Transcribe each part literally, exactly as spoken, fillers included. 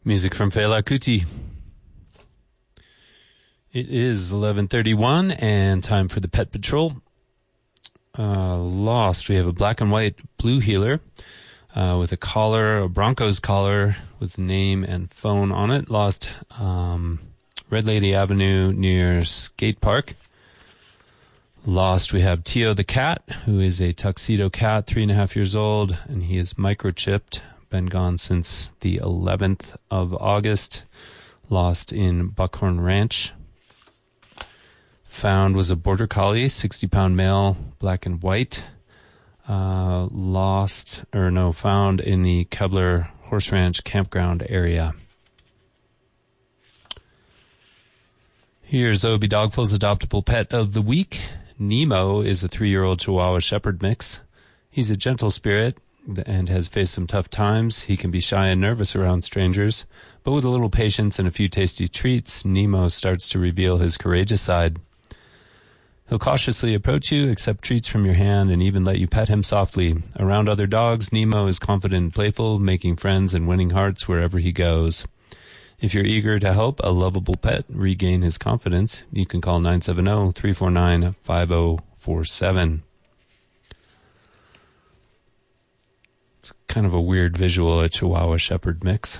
Music from Fela Kuti. It is eleven thirty-one and time for the Pet Patrol. Uh, lost. We have a black and white blue heeler uh, with a collar, a Broncos collar with name and phone on it. Lost um, Red Lady Avenue near Skate Park. Lost, we have Tio the cat, who is a tuxedo cat, three and a half years old, and he is microchipped. Been gone since the eleventh of August. Lost in Buckhorn Ranch. Found was a border collie, sixty pound male, black and white. Uh, lost, or no, found in the Kebler Horse Ranch campground area. Here's Obie Dogfull's adoptable pet of the week. Nemo is a three-year-old Chihuahua Shepherd mix. He's a gentle spirit and has faced some tough times. He can be shy and nervous around strangers, but with a little patience and a few tasty treats, Nemo starts to reveal his courageous side. He'll cautiously approach you, accept treats from your hand, and even let you pet him softly. Around other dogs, Nemo is confident and playful, making friends and winning hearts wherever he goes. If you're eager to help a lovable pet regain his confidence, you can call nine seven zero, three four nine, five zero four seven. It's kind of a weird visual, a Chihuahua Shepherd mix.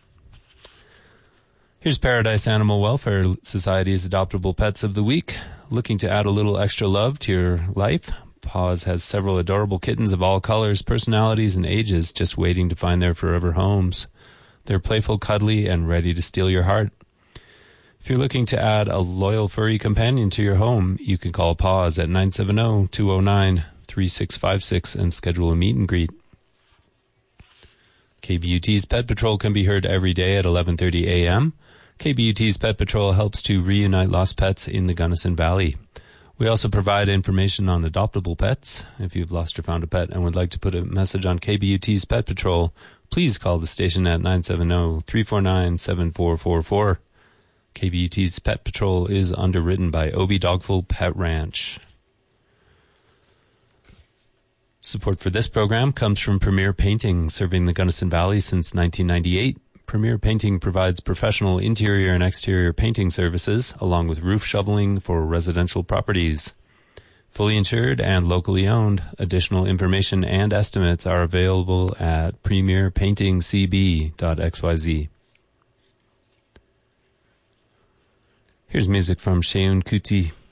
Here's Paradise Animal Welfare Society's adoptable pets of the week. Looking to add a little extra love to your life? Paws has several adorable kittens of all colors, personalities, and ages just waiting to find their forever homes. They're playful, cuddly, and ready to steal your heart. If you're looking to add a loyal furry companion to your home, you can call Paws at nine seven zero, two zero nine, three six five six and schedule a meet and greet. K B U T's Pet Patrol can be heard every day at eleven thirty a.m. K B U T's Pet Patrol helps to reunite lost pets in the Gunnison Valley. We also provide information on adoptable pets. If you've lost or found a pet and would like to put a message on K B U T's Pet Patrol, please call the station at nine seven zero, three four nine, seven four four four. K B U T's Pet Patrol is underwritten by Obie Dogfull Pet Ranch. Support for this program comes from Premier Painting, serving the Gunnison Valley since nineteen ninety-eight. Premier Painting provides professional interior and exterior painting services, along with roof shoveling for residential properties. Fully insured and locally owned, additional information and estimates are available at premier painting c b dot x y z. Here's music from Seun Kuti.